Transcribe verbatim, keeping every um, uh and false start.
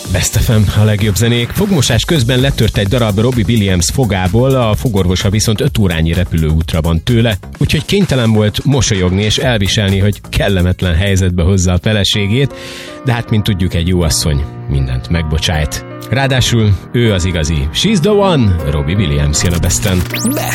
Best ef em, a legjobb zenék. Fogmosás közben letört egy darab Robbie Williams fogából, a fogorvosa viszont öt órányi repülőútra van tőle, úgyhogy kénytelen volt mosolyogni és elviselni, hogy kellemetlen helyzetbe hozza a feleségét, de hát, mint tudjuk, egy jó asszony mindent megbocsájt. Ráadásul ő az igazi. She's the one! Robbie Williams jön a Besten.